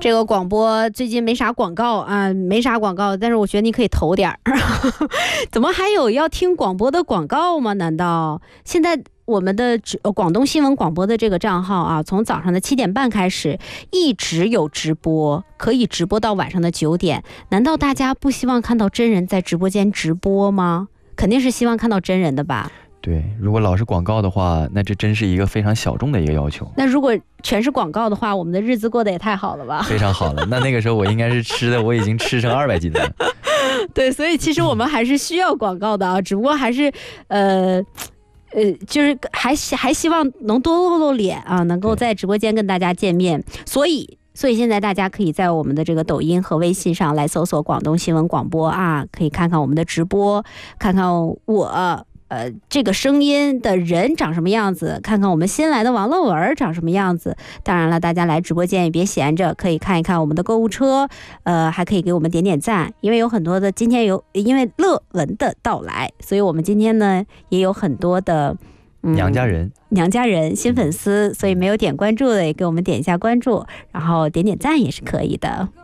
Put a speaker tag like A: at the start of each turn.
A: 这个广播最近没啥广告啊，没啥广告，但是我觉得你可以投点儿。怎么还有要听广播的广告吗？难道现在我们的广东新闻广播的这个账号啊，从早上的7点半开始一直有直播，可以直播到晚上的9点。难道大家不希望看到真人在直播间直播吗？肯定是希望看到真人的吧。
B: 对，如果老是广告的话，那这真是一个非常小众的一个要求。
A: 那如果全是广告的话，我们的日子过得也太好了吧。
B: 非常好了，那个时候我应该是吃的，我已经吃成200斤了。
A: 对，所以其实我们还是需要广告的啊，只不过还是就是还希望能多露露脸啊，能够在直播间跟大家见面。所以现在大家可以在我们的这个抖音和微信上来搜索广东新闻广播啊，可以看看我们的直播，看看我这个声音的人长什么样子，看看我们新来的王乐文长什么样子。当然了，大家来直播间也别闲着，可以看一看我们的购物车，还可以给我们点点赞，因为有很多的今天因为乐文的到来，所以我们今天呢也有很多的
B: 娘家人新粉丝，所以没有点关注的也给我们点一下关注，然后点点赞也是可以的。